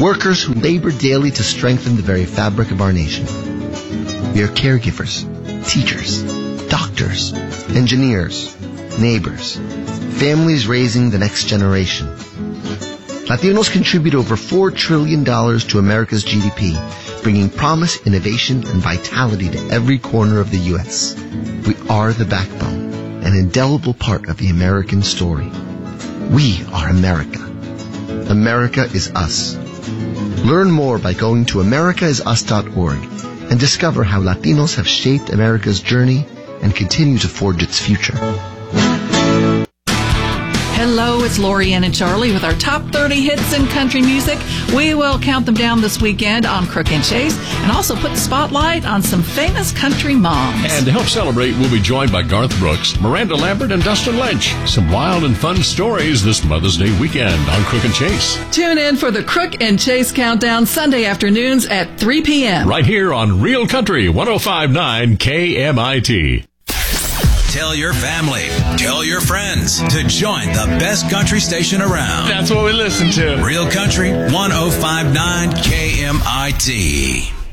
workers who labor daily to strengthen the very fabric of our nation. We are caregivers, teachers, doctors, engineers, neighbors, families raising the next generation. Latinos contribute over $4 trillion to America's GDP, bringing promise, innovation, and vitality to every corner of the U.S. We are the backbone, an indelible part of the American story. We are America. America is us. Learn more by going to americaisus.org and discover how Latinos have shaped America's journey and continue to forge its future. Hello, it's Lorianne and Charlie with our top 30 hits in country music. We will count them down this weekend on Crook and Chase and also put the spotlight on some famous country moms. And to help celebrate, we'll be joined by Garth Brooks, Miranda Lambert, and Dustin Lynch. Some wild and fun stories this Mother's Day weekend on Crook and Chase. Tune in for the Crook and Chase Countdown Sunday afternoons at 3 p.m. Right here on Real Country 105.9 KMIT. Tell your family, tell your friends to join the best country station around. That's what we listen to. Real Country 105.9 KMIT.